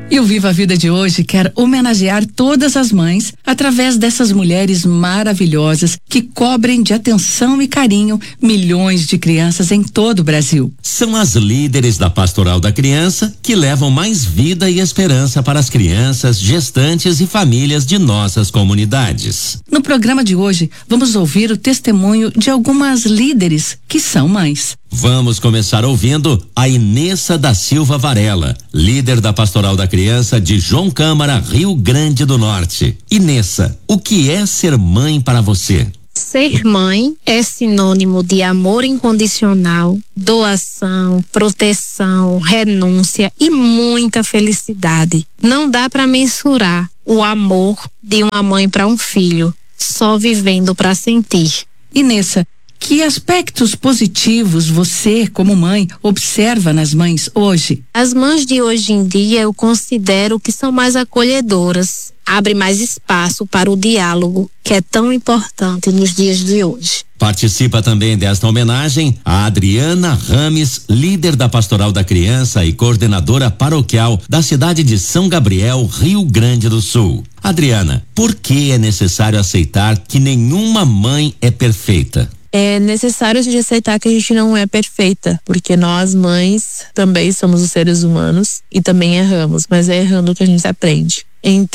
E o Viva a Vida de hoje quer homenagear todas as mães através dessas mulheres maravilhosas que cobrem de atenção e carinho milhões de crianças em todo o Brasil. São as líderes da Pastoral da Criança que levam mais vida e esperança para as crianças, gestantes e famílias de nossas comunidades. No programa de hoje, vamos ouvir o testemunho de algumas líderes que são mães. Vamos começar ouvindo a Inessa da Silva Varela, líder da Pastoral da Criança de João Câmara, Rio Grande do Norte. Inessa, o que é ser mãe para você? Ser mãe é sinônimo de amor incondicional, doação, proteção, renúncia e muita felicidade. Não dá para mensurar o amor de uma mãe para um filho, só vivendo para sentir. Inessa, que aspectos positivos você, como mãe, observa nas mães hoje? As mães de hoje em dia eu considero que são mais acolhedoras, abre mais espaço para o diálogo, que é tão importante nos dias de hoje. Participa também desta homenagem a Adriana Rames, líder da Pastoral da Criança e coordenadora paroquial da cidade de São Gabriel, Rio Grande do Sul. Adriana, por que é necessário aceitar que nenhuma mãe é perfeita? É necessário a gente aceitar que a gente não é perfeita, porque nós mães também somos os seres humanos e também erramos, mas é errando que a gente aprende.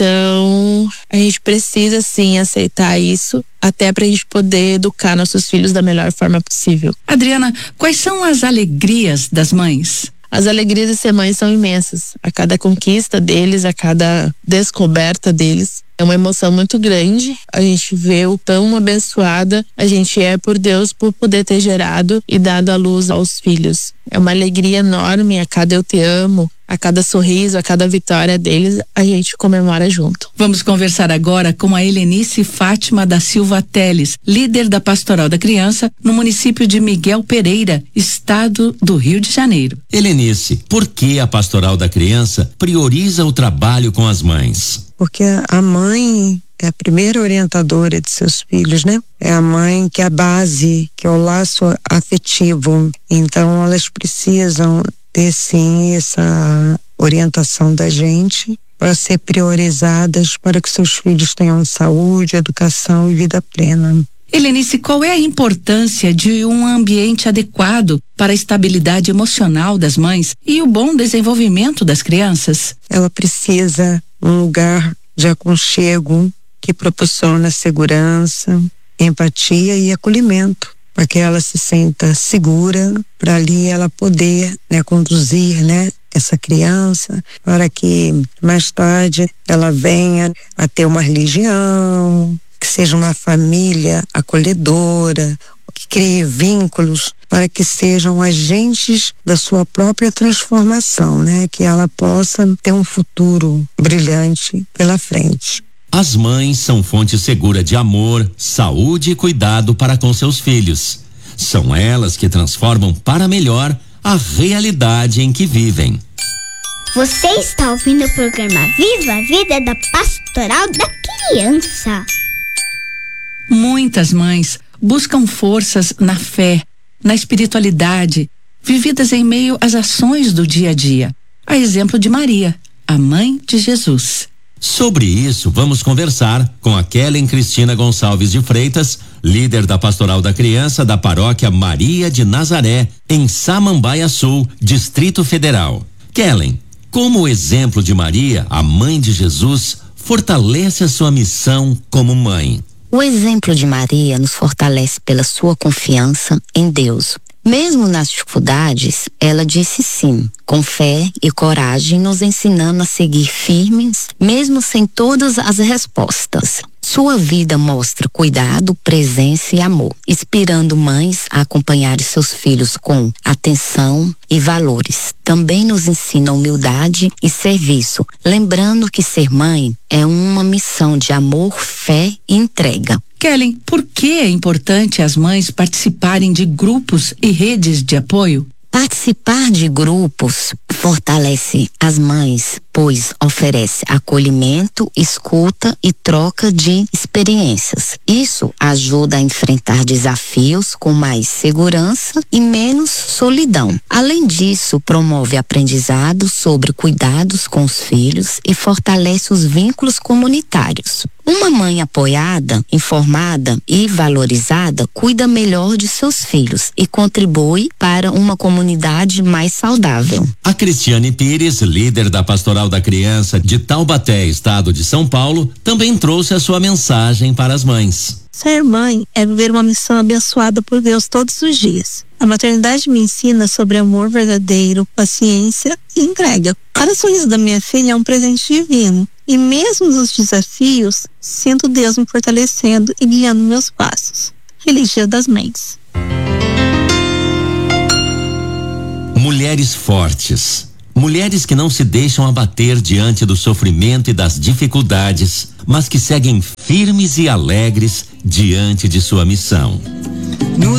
Então, a gente precisa sim aceitar isso, até pra gente poder educar nossos filhos da melhor forma possível. Adriana, quais são as alegrias das mães? As alegrias de ser mãe são imensas. A cada conquista deles, a cada descoberta deles, é uma emoção muito grande. A gente vê o tão abençoada a gente é por Deus por poder ter gerado e dado a luz aos filhos. É uma alegria enorme a cada eu te amo, a cada sorriso, a cada vitória deles, a gente comemora junto. Vamos conversar agora com a Helenice Fátima da Silva Teles, líder da Pastoral da Criança no município de Miguel Pereira, estado do Rio de Janeiro. Helenice, por que a Pastoral da Criança prioriza o trabalho com as mães? Porque a mãe é a primeira orientadora de seus filhos, né? É a mãe que é a base, que é o laço afetivo. Então elas precisam ter sim essa orientação da gente para ser priorizadas para que seus filhos tenham saúde, educação e vida plena. Helenice, qual é a importância de um ambiente adequado para a estabilidade emocional das mães e o bom desenvolvimento das crianças? Ela precisa de um lugar de aconchego que proporciona segurança, empatia e acolhimento, para que ela se sinta segura, para ali ela poder, conduzir, essa criança, para que mais tarde ela venha a ter uma religião, que seja uma família acolhedora, que crie vínculos para que sejam agentes da sua própria transformação, que ela possa ter um futuro brilhante pela frente. As mães são fonte segura de amor, saúde e cuidado para com seus filhos. São elas que transformam para melhor a realidade em que vivem. Você está ouvindo o programa Viva a Vida da Pastoral da Criança. Muitas mães buscam forças na fé, na espiritualidade, vividas em meio às ações do dia a dia. A exemplo de Maria, a mãe de Jesus. Sobre isso, vamos conversar com a Kellen Cristina Gonçalves de Freitas, líder da Pastoral da Criança da Paróquia Maria de Nazaré, em Samambaia Sul, Distrito Federal. Kellen, como o exemplo de Maria, a mãe de Jesus, fortalece a sua missão como mãe? O exemplo de Maria nos fortalece pela sua confiança em Deus. Mesmo nas dificuldades, ela disse sim, com fé e coragem, nos ensinando a seguir firmes, mesmo sem todas as respostas. Sua vida mostra cuidado, presença e amor, inspirando mães a acompanharem seus filhos com atenção e valores. Também nos ensina humildade e serviço, lembrando que ser mãe é uma missão de amor, fé e entrega. Kellen, por que é importante as mães participarem de grupos e redes de apoio? Participar de grupos fortalece as mães, pois oferece acolhimento, escuta e troca de experiências. Isso ajuda a enfrentar desafios com mais segurança e menos solidão. Além disso, promove aprendizado sobre cuidados com os filhos e fortalece os vínculos comunitários. Uma mãe apoiada, informada e valorizada cuida melhor de seus filhos e contribui para uma comunidade mais saudável. A Cristiane Pires, líder da Pastoral da Criança de Taubaté, estado de São Paulo, também trouxe a sua mensagem para as mães. Ser mãe é viver uma missão abençoada por Deus todos os dias. A maternidade me ensina sobre amor verdadeiro, paciência e entrega. Cada sorriso da minha filha é um presente divino. E mesmo nos desafios, sinto Deus me fortalecendo e guiando meus passos. Feliz Dia das Mães. Mulheres fortes. Mulheres que não se deixam abater diante do sofrimento e das dificuldades, mas que seguem firmes e alegres diante de sua missão.